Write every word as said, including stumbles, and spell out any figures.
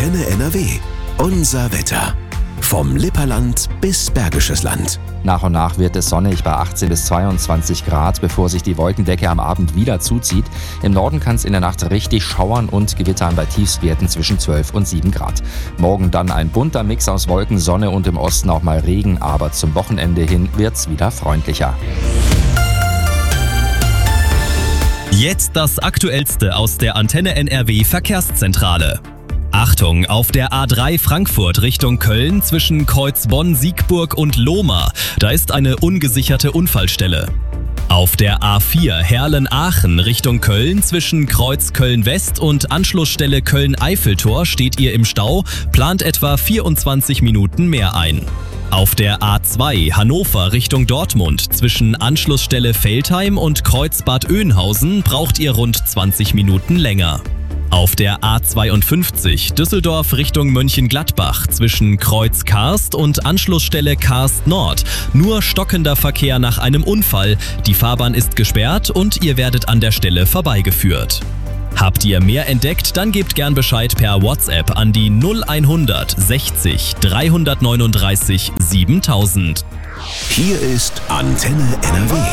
Antenne N R W. Unser Wetter. Vom Lipperland bis Bergisches Land. Nach und nach wird es sonnig bei achtzehn bis zweiundzwanzig Grad, bevor sich die Wolkendecke am Abend wieder zuzieht. Im Norden kann es in der Nacht richtig schauern und gewittern bei Tiefstwerten zwischen zwölf und sieben Grad. Morgen dann ein bunter Mix aus Wolken, Sonne und im Osten auch mal Regen, aber zum Wochenende hin wird's wieder freundlicher. Jetzt das Aktuellste aus der Antenne N R W Verkehrszentrale. Achtung, auf der A drei Frankfurt Richtung Köln zwischen Kreuzbonn, Siegburg und Lohmar. Da ist eine ungesicherte Unfallstelle. Auf der A vier Herlen-Aachen Richtung Köln zwischen Kreuz Köln-West und Anschlussstelle Köln-Eiffeltor steht ihr im Stau, plant etwa vierundzwanzig Minuten mehr ein. Auf der A zwei Hannover Richtung Dortmund zwischen Anschlussstelle Veltheim und Kreuz Bad Oeynhausen braucht ihr rund zwanzig Minuten länger. Auf der A zweiundfünfzig Düsseldorf Richtung Mönchengladbach zwischen Kreuz Karst und Anschlussstelle Karst Nord nur stockender Verkehr nach einem Unfall. Die Fahrbahn ist gesperrt und ihr werdet an der Stelle vorbeigeführt. Habt ihr mehr entdeckt, dann gebt gern Bescheid per WhatsApp an die null hundert sechzig dreihundertneununddreißig siebentausend. Hier ist Antenne N R W.